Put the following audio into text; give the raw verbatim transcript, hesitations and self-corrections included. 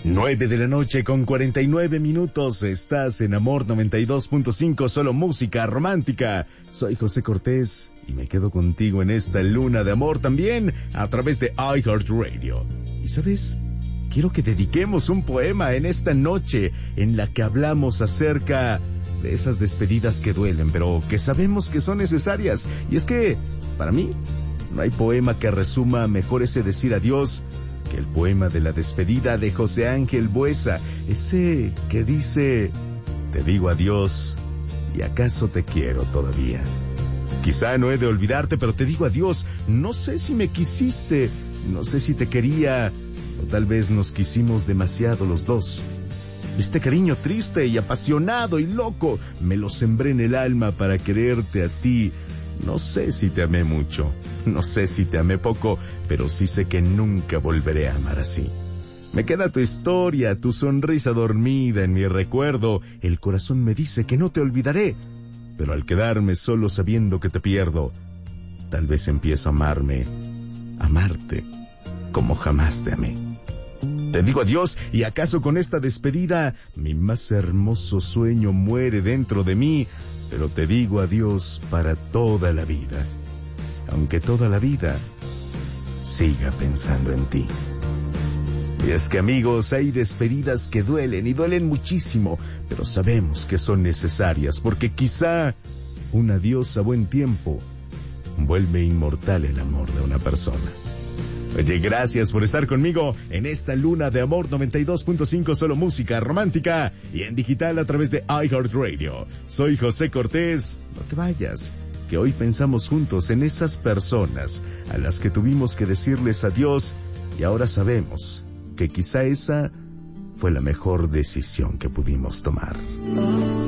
Nueve de la noche con cuarenta y nueve minutos. Estás en Amor noventa y dos punto cinco, solo música romántica. Soy José Cortés y me quedo contigo en esta luna de amor también a través de iHeartRadio. ¿Y sabes? Quiero que dediquemos un poema en esta noche en la que hablamos acerca de esas despedidas que duelen, pero que sabemos que son necesarias. Y es que, para mí, no hay poema que resuma mejor ese decir adiós que el poema de la despedida de José Ángel Buesa, ese que dice: te digo adiós y acaso te quiero todavía. Quizá no he de olvidarte, pero te digo adiós. No sé si me quisiste, no sé si te quería, o tal vez nos quisimos demasiado los dos. Este cariño triste y apasionado y loco me lo sembré en el alma para quererte a ti. No sé si te amé mucho, no sé si te amé poco, pero sí sé que nunca volveré a amar así. Me queda tu historia, tu sonrisa dormida en mi recuerdo. El corazón me dice que no te olvidaré, pero al quedarme solo sabiendo que te pierdo, tal vez empiezo a amarme, amarte, como jamás te amé. Te digo adiós y acaso con esta despedida mi más hermoso sueño muere dentro de mí, pero te digo adiós para toda la vida, aunque toda la vida siga pensando en ti. Y es que, amigos, hay despedidas que duelen y duelen muchísimo, pero sabemos que son necesarias porque quizá un adiós a buen tiempo vuelve inmortal el amor de una persona. Oye, gracias por estar conmigo en esta luna de amor noventa y dos punto cinco, solo música romántica y en digital a través de iHeartRadio. Soy José Cortés. No te vayas, que hoy pensamos juntos en esas personas a las que tuvimos que decirles adiós y ahora sabemos que quizá esa fue la mejor decisión que pudimos tomar.